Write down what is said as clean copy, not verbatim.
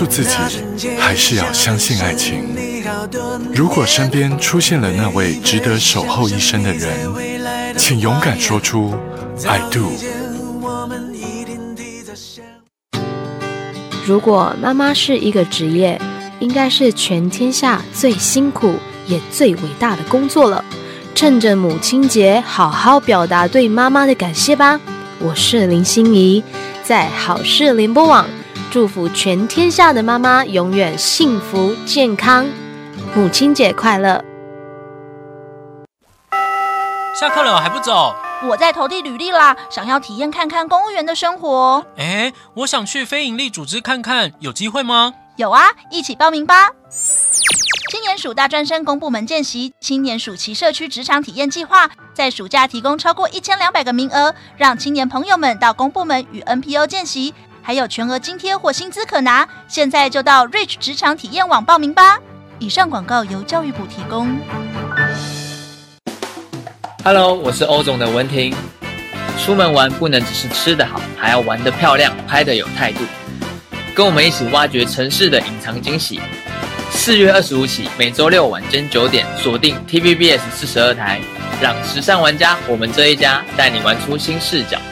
自己还是要相信爱情。如果身边出现了那位值得守候一生的人，请勇敢说出 I do。 如果妈妈是一个职业，应该是全天下最辛苦也最伟大的工作了。趁着母亲节，好好表达对妈妈的感谢吧。我是林心怡，在好事联播网祝福全天下的妈妈永远幸福健康，母亲节快乐！ 下课了还不走？ 我在投递履历啦，想要体验看看公务员的生活。 我想去非营利组织看看，有机会吗？ 有啊，一起报名吧！青年署大专生公部门见习青年暑期社区职场体验计划，在暑假提供超过1200个名额，让青年朋友们到公部门与 NPO 见习，还有全额津贴或薪资可拿。现在就到 Reach 职场体验网报名吧。以上广告由教育部提供。 Hello， 我是欧总的文婷。出门玩不能只是吃得好，还要玩得漂亮，拍得有态度。跟我们一起挖掘城市的隐藏惊喜。4月25起，每周六晚间9点，锁定 TVBS 42台，让时尚玩家我们这一家带你玩出新视角。